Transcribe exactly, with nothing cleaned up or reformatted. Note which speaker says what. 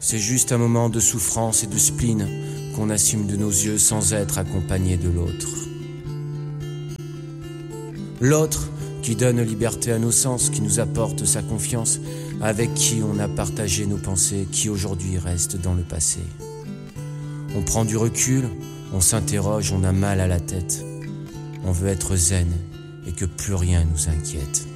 Speaker 1: C'est juste un moment de souffrance et de spleen qu'on assume de nos yeux sans être accompagné de l'autre. L'autre qui donne liberté à nos sens, qui nous apporte sa confiance, avec qui on a partagé nos pensées, qui aujourd'hui reste dans le passé. On prend du recul, on s'interroge, on a mal à la tête. On veut être zen et que plus rien nous inquiète.